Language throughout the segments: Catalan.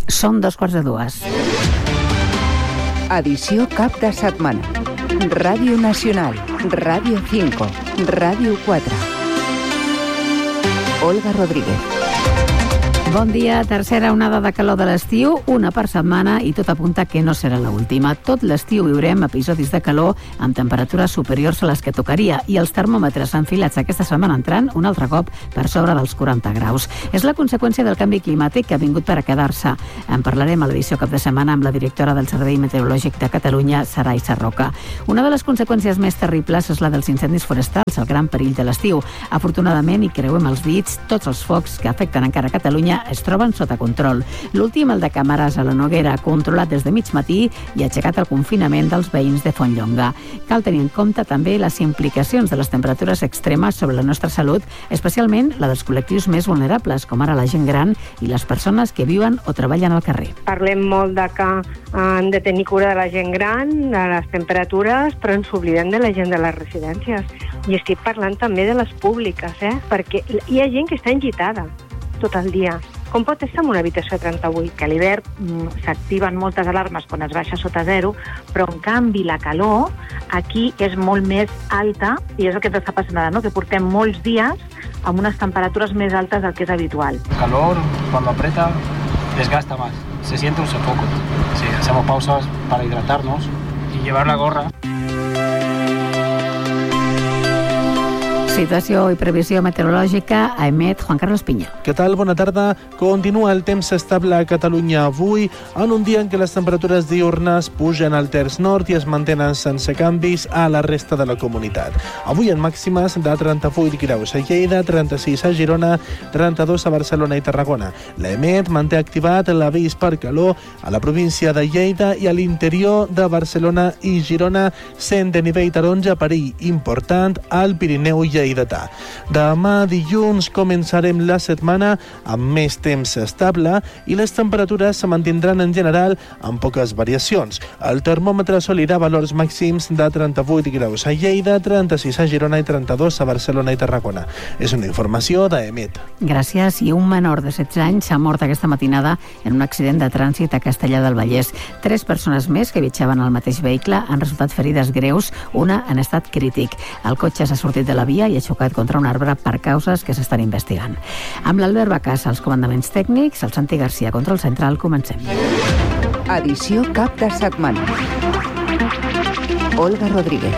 Són 2:15. Edició cap de setmana. Ràdio Nacional, Ràdio 5, Ràdio 4. Olga Rodríguez. Bon dia, tercera onada de calor de l'estiu, una per setmana i tot apunta que no serà l'última. Tot l'estiu viurem episodis de calor amb temperatures superiors a les que tocaria i els termòmetres enfilats aquesta setmana entrant un altre cop per sobre dels 40 graus. És la conseqüència del canvi climàtic que ha vingut per a quedar-se. En parlarem a l'edició cap de setmana amb la directora del Servei Meteorològic de Catalunya, Saray Sarroca. Una de les conseqüències més terribles és la dels incendis forestals, el gran perill de l'estiu. Afortunadament, i creuem els dits, tots els focs que afecten encara Catalunya es troben sota control. L'últim, el de Camaràs a la Noguera, controlat des de mig matí i aixecat el confinament dels veïns de Fontlonga. Cal tenir en compte també les implicacions de les temperatures extremes sobre la nostra salut, especialment la dels col·lectius més vulnerables, com ara la gent gran i les persones que viuen o treballen al carrer. Parlem molt de que han de tenir cura de la gent gran, de les temperatures, però ens oblidem de la gent de les residències. I estic parlant també de les públiques, perquè hi ha gent que està engitada tot el dia. Com pot estar en una habitació de 38? Que a l'hivern s'activen moltes alarmes quan es baixa sota zero, però en canvi la calor aquí és molt més alta i és el que ens està passant ara, ¿no? Que portem molts dies amb unes temperatures més altes del que és habitual. El calor, cuando aprieta, desgasta más. Se siente un sofoco. Sí, hacemos pausas para hidratarnos y llevar la gorra. Situació i previsió meteorològica a emet Juan Carlos Piña. Què tal? Bona tarda. Continua el temps estable a Catalunya avui, en un dia en què les temperatures diurnes pugen al terç nord i es mantenen sense canvis a la resta de la comunitat. Avui en màximes de 38 graus a Lleida, 36 a Girona, 32 a Barcelona i Tarragona. L'EMET manté activat l'avís per calor a la província de Lleida i a l'interior de Barcelona i Girona, sent de nivell taronja perill important al Pirineu i lleidatà. Demà dilluns començarem la setmana amb més temps estable i les temperatures se mantindran en general amb poques variacions. El termòmetre assolirà valors màxims de 38 graus a Lleida, 36 a Girona i 32 a Barcelona i Tarragona. És una informació d'EMET. Gràcies. I un menor de 16 anys s'ha mort aquesta matinada en un accident de trànsit a Castellar del Vallès. 3 persones més que viatjaven al mateix vehicle han resultat ferides greus, una en estat crític. El cotxe s'ha sortit de la via i ha xocat contra un arbre per causes que s'estan investigant. Amb l'Albert Bacassa als comandaments tècnics, el Santi Garcia contra el central, comencem. Edició cap de setmana. Olga Rodríguez.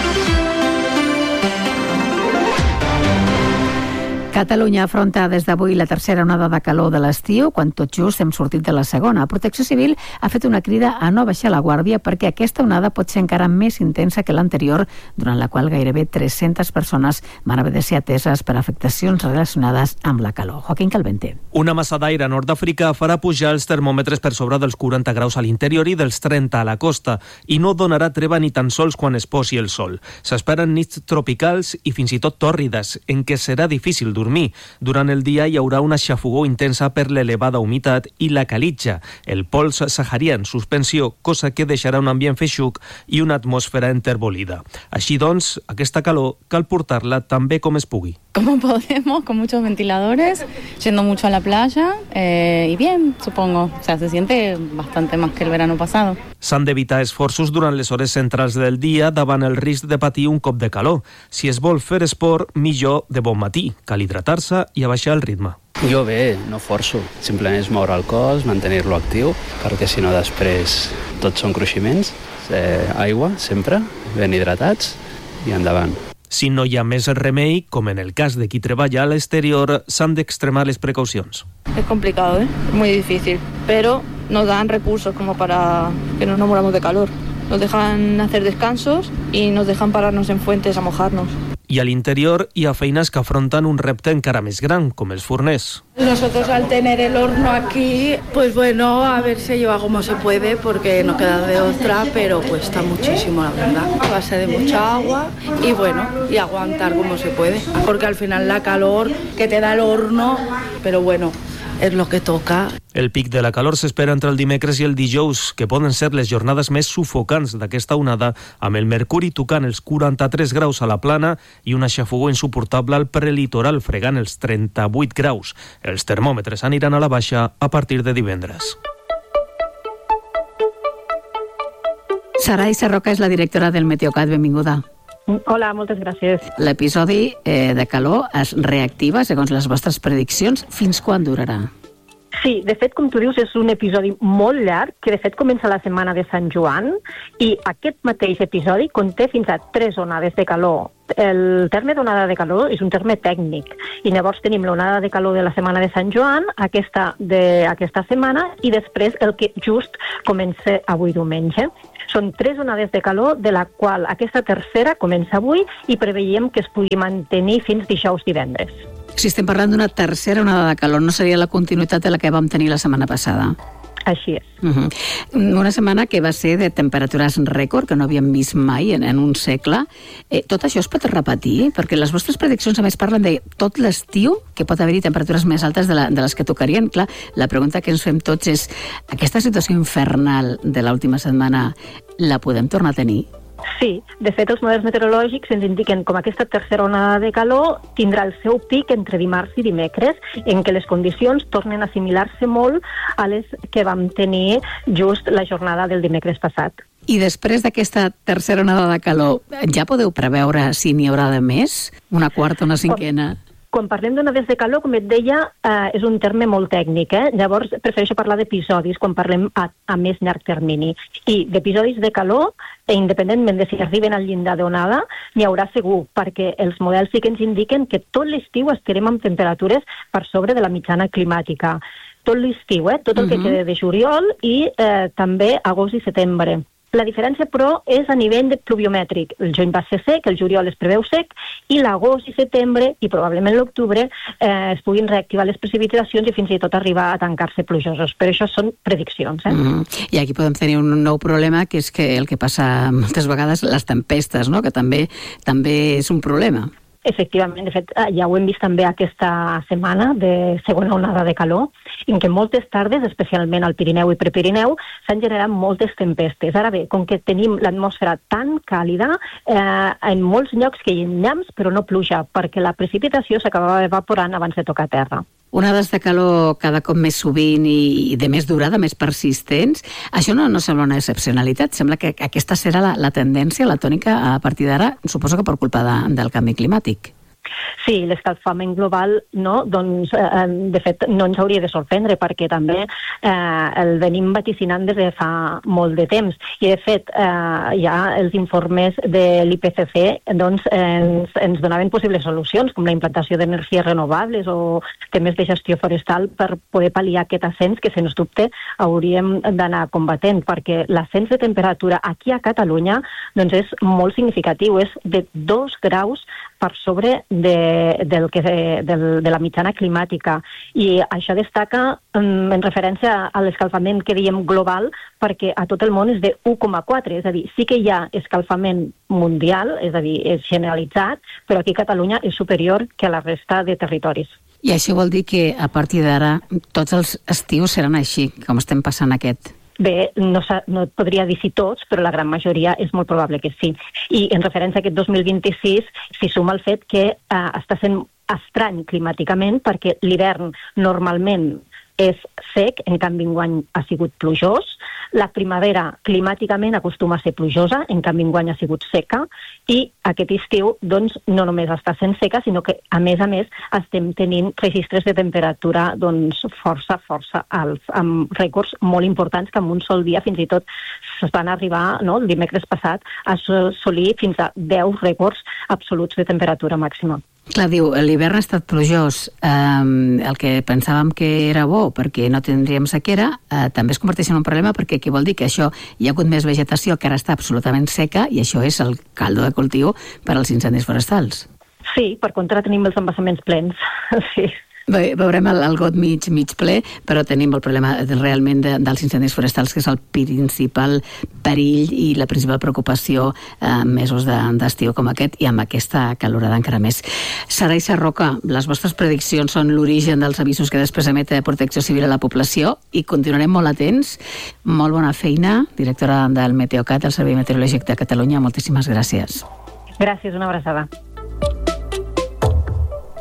Catalunya afronta des d'avui la tercera onada de calor de l'estiu, quan tot just hem sortit de la segona. Protecció Civil ha fet una crida a no baixar la guàrdia perquè aquesta onada pot ser encara més intensa que l'anterior, durant la qual gairebé 300 persones van haver de ser ateses per afectacions relacionades amb la calor. Joaquín Calvente. Una massa d'aire a nord d'Àfrica farà pujar els termòmetres per sobre dels 40 graus a l'interior i dels 30 a la costa, i no donarà treva ni tan sols quan es posi el sol. S'esperen nits tropicals i fins i tot tòrrides, en què serà difícil dormir. Durant el dia hi haurà una xafogor intensa per l'elevada humitat i la calitja, el pols saharià en suspensió, cosa que deixarà un ambient feixuc i una atmosfera enterbolida. Així doncs, aquesta calor cal portar-la tan bé com es pugui. Como podemos, con muchos ventiladores, yendo mucho a la playa y bien, supongo. O sea, se siente bastante más que el verano pasado. S'han d'evitar esforços durant les hores centrals del dia davant el risc de patir un cop de calor. Si es vol fer esport, millor de bon matí. Cal hidratar-se i abaixar el ritme. Jo bé, no forço. Simplement és moure el cos, mantenir-lo actiu, perquè si no després tots són cruiximents. Aigua, sempre, ben hidratats i endavant. Si no hi ha més remei, com en el cas de qui treballa a l'exterior, s'han d'extremar les precaucions. Es complicado, muy difícil, pero nos dan recursos como para que no nos moramos de calor. Nos dejan hacer descansos y nos dejan pararnos en fuentes a mojarnos. I a l'interior hi ha feines que afronten un repte encara més gran, com els forners. Nosotros al tener el horno aquí, pues bueno, a ver se lleva como se puede, porque no queda de otra, pero cuesta muchísimo, la verdad. A base de mucha agua y bueno, y aguantar como se puede. Porque al final la calor que te da el horno, pero bueno, és lo que toca. El pic de la calor s'espera entre el dimecres i el dijous, que poden ser les jornades més sufocants d'aquesta onada, amb el mercuri tocant els 43 graus a la plana i una xafogor insuportable al prelitoral fregant els 38 graus. Els termòmetres aniran a la baixa a partir de divendres. Saray Sarroca és la directora del Meteocat, benvinguda. Hola, moltes gràcies. L'episodi de calor es reactiva, segons les vostres prediccions. Fins quan durarà? Sí, de fet, com tu dius, és un episodi molt llarg, que de fet comença la setmana de Sant Joan, i aquest mateix episodi conté fins a 3 onades de calor. El terme d'onada de calor és un terme tècnic, i llavors tenim l'onada de calor de la setmana de Sant Joan, aquesta setmana, i després el que just comença avui diumenge. Són 3 onades de calor, de la qual aquesta tercera comença avui i preveiem que es pugui mantenir fins dijous-divendres. Si estem parlant d'una tercera onada de calor, no seria la continuïtat de la que vam tenir la setmana passada? Així és. Una setmana que va ser de temperatures rècord, que no havíem vist mai en un segle. Tot això es pot repetir? Perquè les vostres prediccions, a més, parlen de tot l'estiu, que pot haver-hi temperatures més altes de les que tocarien. Clar, la pregunta que ens fem tots és, aquesta situació infernal de l'última setmana, la podem tornar a tenir? Sí, de fet els models meteorològics ens indiquen com aquesta tercera onada de calor tindrà el seu pic entre dimarts i dimecres, en què les condicions tornen a assimilar-se molt a les que vam tenir just la jornada del dimecres passat. I després d'aquesta tercera onada de calor, ja podeu preveure si n'hi haurà de més? Una quarta, una cinquena? Quan parlem d'onades de calor, com et deia, és un terme molt tècnic. Llavors, prefereixo parlar d'episodis quan parlem a més llarg termini. I d'episodis de calor, independentment de si arriben al llindar d'onada, n'hi haurà segur, perquè els models sí que ens indiquen que tot l'estiu estarem amb temperatures per sobre de la mitjana climàtica. Tot l'estiu, tot el que queda de juliol i també agost i setembre. La diferència, però, és a nivell de pluviomètric. El juny va ser sec, el juliol es preveu sec, i l'agost i setembre, i probablement l'octubre, es puguin reactivar les precipitacions i fins i tot arribar a tancar-se plujosos. Però això són prediccions. I aquí podem tenir un nou problema, que és que el que passa moltes vegades, les tempestes, no? Que també és un problema. Efectivament, de fet, ja ho hem vist també aquesta setmana de segona onada de calor, en què moltes tardes, especialment al Pirineu i Prepirineu, s'han generat moltes tempestes. Ara bé, com que tenim l'atmosfera tan càlida, en molts llocs que hi ha llamps, però no pluja, perquè la precipitació s'acabava evaporant abans de tocar terra. Onades de calor cada cop més sovint i de més durada, més persistents. Això no sembla una excepcionalitat. Sembla que aquesta serà la tendència, la tònica, a partir d'ara, suposo que per culpa del canvi climàtic. Sí, l'escalfament global, no? Doncs, de fet, no ens hauria de sorprendre, perquè també el venim vaticinant des de fa molt de temps. I, de fet, ja els informes de l'IPCC doncs, ens donaven possibles solucions, com la implantació d'energies renovables o temes de gestió forestal per poder pal·liar aquest ascens que, sens dubte, hauríem d'anar combatent, perquè l'ascens de temperatura aquí a Catalunya doncs, és molt significatiu, és de 2 graus per sobre de la mitjana climàtica. I això destaca en referència a l'escalfament que diem global, perquè a tot el món és de 1,4, és a dir, sí que hi ha escalfament mundial, és a dir, és generalitzat, però aquí a Catalunya és superior que a la resta de territoris. I això vol dir que a partir d'ara tots els estius seran així, com estem passant aquest? Bé, no et podria dir si tots, però la gran majoria és molt probable que sí. I en referència a aquest 2026 s'hi suma el fet que està sent estrany climàticament, perquè l'hivern normalment és sec, en canvi enguany ha sigut plujós. La primavera climàticament acostuma a ser plujosa, en canvi enguany ha sigut seca, i aquest estiu doncs, no només està sent seca, sinó que a més estem tenint registres de temperatura doncs, força alts, amb rècords molt importants que en un sol dia fins i tot es van arribar, no, el dimecres passat, a assolir fins a 10 rècords absoluts de temperatura màxima. Clar, diu, l'hivern ha estat plujós. El que pensàvem que era bo perquè no tindríem sequera, també es converteix en un problema, perquè què vol dir? Que això hi ha hagut més vegetació que ara està absolutament seca, i això és el caldo de cultiu per als incendis forestals. Sí, per contra tenim els embassaments plens, sí. Bé, veurem el got mig ple, però tenim el problema realment dels incendis forestals, que és el principal perill i la principal preocupació en mesos d'estiu com aquest, i amb aquesta calorada encara més. Saray Sarroca, les vostres prediccions són l'origen dels avisos que després emet Protecció Civil a la població, i continuarem molt atents. Molt bona feina, directora del Meteocat, del Servei Meteorològic de Catalunya. Moltíssimes gràcies. Gràcies, una abraçada.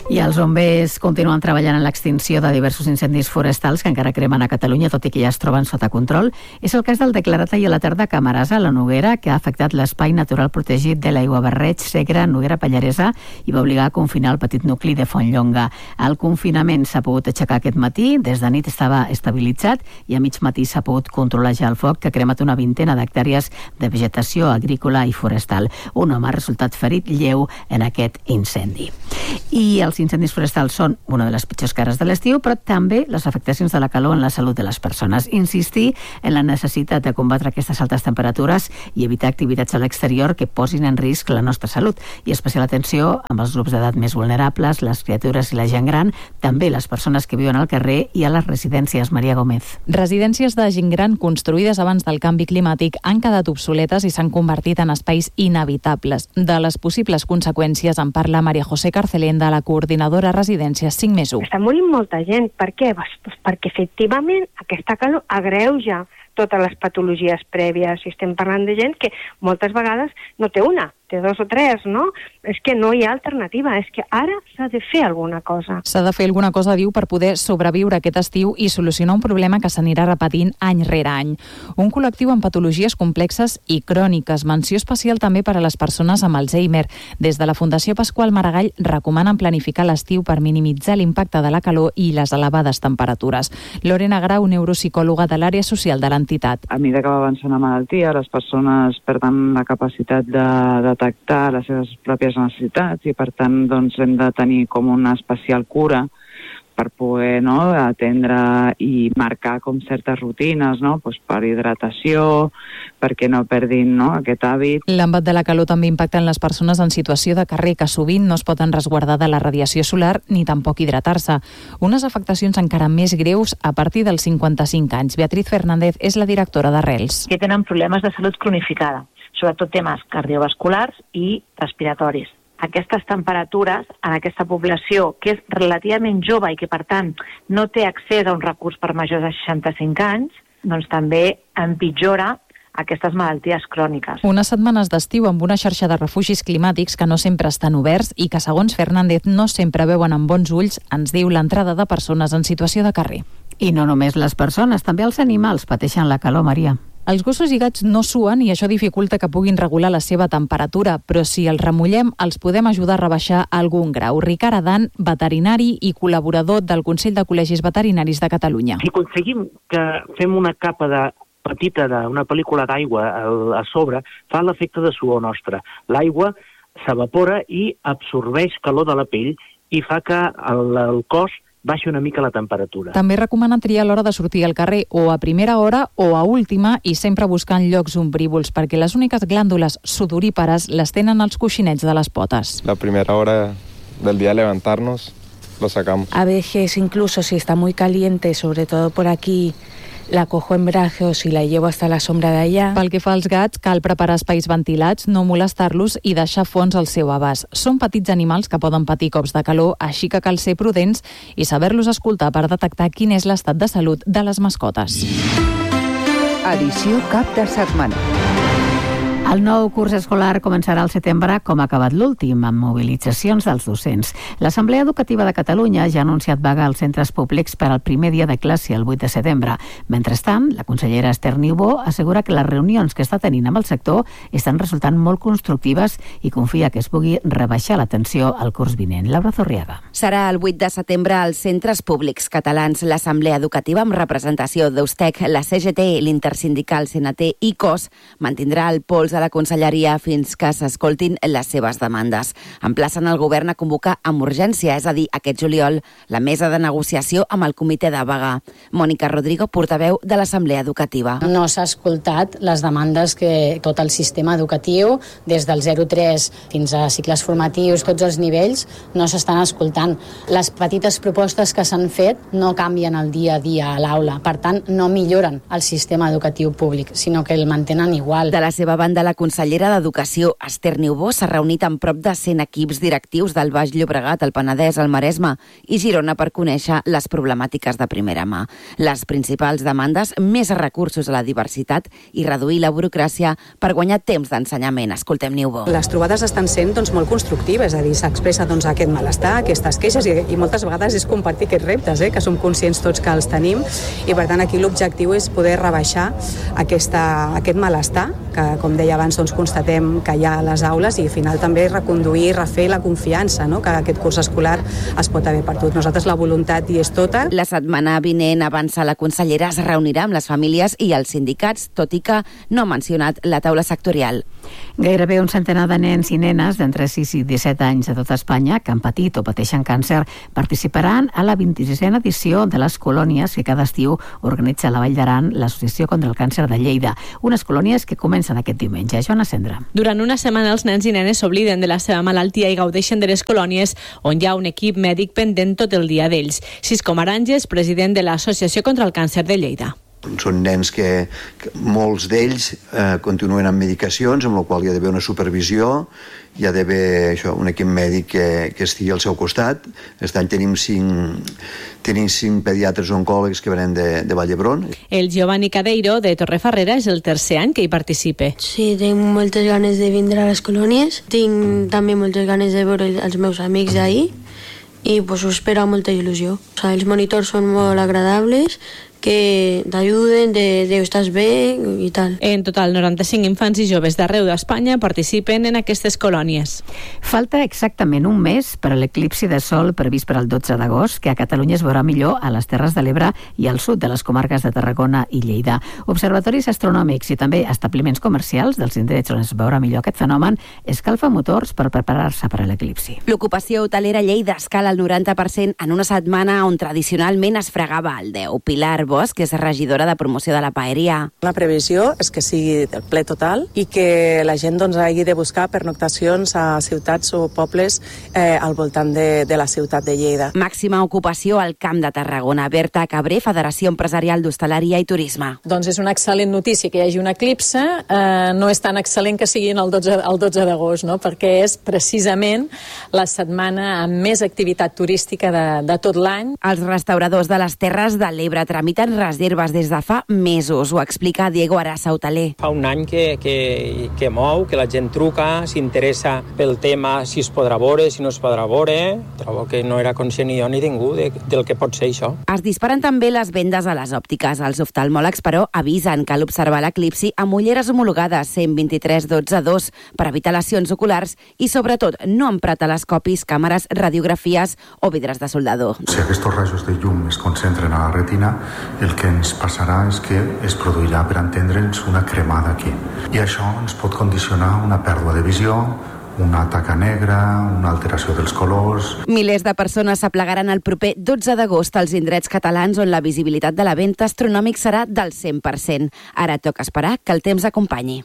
I els bombers continuen treballant en l'extinció de diversos incendis forestals que encara cremen a Catalunya, tot i que ja es troben sota control. És el cas del declarat ahir a la tarda a Camarasa, a la Noguera, que ha afectat l'espai natural protegit de l'Aiguabarreig, Segre, Noguera Pallaresa, i va obligar a confinar el petit nucli de Fontlllonga. El confinament s'ha pogut aixecar aquest matí, des de nit estava estabilitzat i a mig matí s'ha pogut controlar ja el foc, que ha cremat una vintena d'hectàrees de vegetació agrícola i forestal. Un home ha resultat ferit lleu en aquest incendi. I els incendis forestals són una de les pitjors cares de l'estiu, però també les afectacions de la calor en la salut de les persones. Insistir en la necessitat de combatre aquestes altes temperatures i evitar activitats a l'exterior que posin en risc la nostra salut. I especial atenció amb els grups d'edat més vulnerables, les criatures i la gent gran, també les persones que viuen al carrer i a les residències. Maria Gómez. Residències de gent gran construïdes abans del canvi climàtic han quedat obsoletes i s'han convertit en espais inevitables. De les possibles conseqüències en parla Maria José Carcelén, de la coordinadora Residències 5+1. Està morint molta gent. Per què? Pues perquè efectivament aquesta calor agreuja totes les patologies prèvies. I estem parlant de gent que moltes vegades no té una, té dos o tres, no? És que no hi ha alternativa, és que ara s'ha de fer alguna cosa. S'ha de fer alguna cosa, diu, per poder sobreviure aquest estiu i solucionar un problema que s'anirà repetint any rere any. Un col·lectiu amb patologies complexes i cròniques. Menció especial també per a les persones amb Alzheimer. Des de la Fundació Pasqual Maragall recomanen planificar l'estiu per minimitzar l'impacte de la calor i les elevades temperatures. Lorena Grau, neuropsicòloga de l'àrea social de l'entitat. A mesura que va avançant la malaltia, les persones perden la capacitat de detectar les seves pròpies necessitats i, per tant, doncs, hem de tenir com una especial cura per poder atendre i marcar com certes rutines, pues per hidratació, perquè no perdin aquest hàbit. L'embat de la calor també impacta en les persones en situació de carrer, que sovint no es poden resguardar de la radiació solar ni tampoc hidratar-se. Unes afectacions encara més greus a partir dels 55 anys. Beatriz Fernández és la directora d'Arrels. Que tenen problemes de salut cronificada, sobretot temes cardiovasculars i respiratoris. Aquestes temperatures en aquesta població, que és relativament jove i que, per tant, no té accés a un recurs per majors de 65 anys, doncs també empitjora aquestes malalties cròniques. Unes setmanes d'estiu amb una xarxa de refugis climàtics que no sempre estan oberts i que, segons Fernández, no sempre veuen amb bons ulls, ens diu l'entrada de persones en situació de carrer. I no només les persones, també els animals pateixen la calor, Maria. Els gossos i gats no suen i això dificulta que puguin regular la seva temperatura, però si els remullem els podem ajudar a rebaixar algun grau. Ricard Adan, veterinari i col·laborador del Consell de Col·legis Veterinaris de Catalunya. Si aconseguim que fem una capa petita d'una pel·lícula d'aigua a sobre, fa l'efecte de suor nostre. L'aigua s'evapora i absorbeix calor de la pell i fa que el cos baixa una mica la temperatura. També recomana triar l'hora de sortir al carrer o a primera hora o a última i sempre buscant llocs ombrívols perquè les úniques glàndules sudorípares les tenen els coixinets de les potes. La primera hora del día levantarnos lo sacamos. A veces incluso si está muy caliente, sobre todo por aquí, la cojo en brazos y la llevo hasta la sombra d'allà. Pel que fa als gats, cal preparar espais ventilats, no molestar-los i deixar fons al seu abast. Són petits animals que poden patir cops de calor, així que cal ser prudents i saber-los escoltar per detectar quin és l'estat de salut de les mascotes. Edició cap de setmana. El nou curs escolar començarà al setembre com ha acabat l'últim, amb mobilitzacions dels docents. L'Assemblea Educativa de Catalunya ja ha anunciat vaga als centres públics per al primer dia de classe, el 8 de setembre. Mentrestant, la consellera Esther Niubó assegura que les reunions que està tenint amb el sector estan resultant molt constructives i confia que es pugui rebaixar la tensió al curs vinent. Laura Zorriaga. Serà el 8 de setembre als centres públics catalans. L'Assemblea Educativa, amb representació d'Eustec, la CGT, l'Intersindical, CNT i COS, mantindrà el pols a la Conselleria fins que s'escoltin les seves demandes. Emplacen el govern a convocar amb urgència, és a dir, aquest juliol, la mesa de negociació amb el comitè de vaga. Mònica Rodrigo, portaveu de l'Assemblea Educativa. No s'ha escoltat les demandes que tot el sistema educatiu, des del 0-3 fins a cicles formatius, tots els nivells, no s'estan escoltant. Les petites propostes que s'han fet no canvien el dia a dia a l'aula. Per tant, no milloren el sistema educatiu públic, sinó que el mantenen igual. De la seva banda, la la consellera d'Educació, Esther Niubó, s'ha reunit amb prop de 100 equips directius del Baix Llobregat, el Penedès, el Maresme i Girona per conèixer les problemàtiques de primera mà. Les principals demandes, més recursos a la diversitat i reduir la burocràcia per guanyar temps d'ensenyament. Escoltem Niubó. Les trobades estan sent molt constructives, és a dir, s'expressa aquest malestar, aquestes queixes i moltes vegades és compartir aquests reptes, que som conscients tots que els tenim i per tant aquí l'objectiu és poder rebaixar aquest malestar que, com deia abans, constatem que hi ha a les aules i al final també reconduir i refer la confiança que aquest curs escolar es pot haver perdut. Nosaltres la voluntat hi és tota. La setmana vinent, avança la consellera, es reunirà amb les famílies i els sindicats, tot i que no ha mencionat la taula sectorial. Gairebé un centenar de nens i nenes d'entre 6 i 17 anys de tota Espanya que han patit o pateixen càncer participaran a la 26a edició de les colònies que cada estiu organitza a la Vall d'Aran l'Associació contra el Càncer de Lleida. Unes colònies que comencen aquest diumenge. Joana Cendra. Durant una setmana els nens i nenes s'obliden de la seva malaltia i gaudeixen de les colònies on hi ha un equip mèdic pendent tot el dia d'ells. Sisco Maranges, president de l'Associació contra el Càncer de Lleida. Són nens que molts d'ells continuen amb medicacions, amb la qual hi ha d'haver una supervisió, hi ha d'haver un equip mèdic que estigui al seu costat. Aquest any tenim 5 pediatres oncòlegs que venen de Vall d'Hebron. El Giovanni Cadeiro, de Torrefarrera, és el tercer any que hi participe. Sí, tinc moltes ganes de vindre a les colònies, tinc també moltes ganes de veure els meus amics d'ahir i ho espero amb molta il·lusió. Els monitors són molt agradables, que t'ajuden, estàs bé i tal. En total, 95 infants i joves d'arreu d'Espanya participen en aquestes colònies. Falta exactament un mes per a l'eclipsi de sol previst per al 12 d'agost, que a Catalunya es veurà millor a les Terres de l'Ebre i al sud de les comarques de Tarragona i Lleida. Observatoris astronòmics i també establiments comercials dels indrets on es veurà millor aquest fenomen escalfa motors per preparar-se per a l'eclipsi. L'ocupació hotelera a Lleida escala el 90% en una setmana on tradicionalment es fregava el 10. Pilar Bosch, que és regidora de promoció de la paeria. La previsió és que sigui del ple total i que la gent hagi de buscar pernoctacions a ciutats o pobles al voltant de la ciutat de Lleida. Màxima ocupació al Camp de Tarragona. Berta Cabré, Federació Empresarial d'Hostaleria i Turisme. Doncs és una excel·lent notícia que hi hagi un eclipse. No és tan excel·lent que sigui el 12 d'agost, perquè és precisament la setmana amb més activitat turística de tot l'any. Els restauradors de les Terres de l'Ebre tramiten reserves des de fa mesos, ho explica Diego Arasa, hoteler. Fa un any que mou, que la gent truca, s'interessa pel tema, si es podrà veure, si no es podrà veure. Trobo que no era conscient ni jo ni ningú del que pot ser això. Es disparen també les vendes a les òptiques. Els oftalmòlegs, però, avisen que l'observar l'eclipsi amb ulleres homologades 123-12-2 per evitar lesions oculars i, sobretot, no emprar telescopis, càmeres, radiografies o vidres de soldador. Si aquests rajos de llum es concentren a la retina, el que ens passarà és que es produirà, per entendre'ns, una cremada aquí. I això ens pot condicionar una pèrdua de visió, una taca negra, una alteració dels colors. Milers de persones s'aplegaran el proper 12 d'agost als indrets catalans on la visibilitat de l'event astronòmic serà del 100%. Ara toca esperar que el temps acompanyi.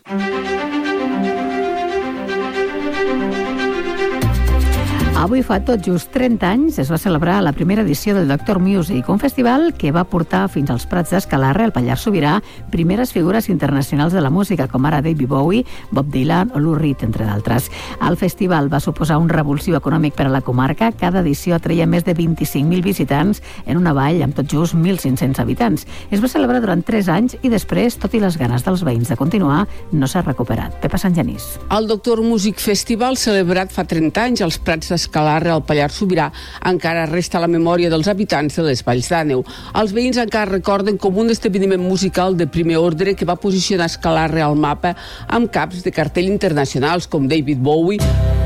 Avui fa tot just 30 anys es va celebrar la primera edició del Doctor Music, un festival que va portar fins als Prats d'Escalarre, al Pallars Sobirà, primeres figures internacionals de la música, com ara David Bowie, Bob Dylan o Lou Reed, entre d'altres. El festival va suposar un revulsiu econòmic per a la comarca. Cada edició atreia més de 25.000 visitants en una vall amb tot just 1.500 habitants. Es va celebrar durant 3 anys i després, tot i les ganes dels veïns de continuar, no s'ha recuperat. Pepa Sant Genís. El Doctor Music Festival, celebrat fa 30 anys als Prats d'Escalarre, al Pallars Sobirà, encara resta a la memòria dels habitants de les Valls d'Àneu. Els veïns encara recorden com un esdeveniment musical de primer ordre que va posicionar Escalarre al mapa amb caps de cartell internacionals com David Bowie,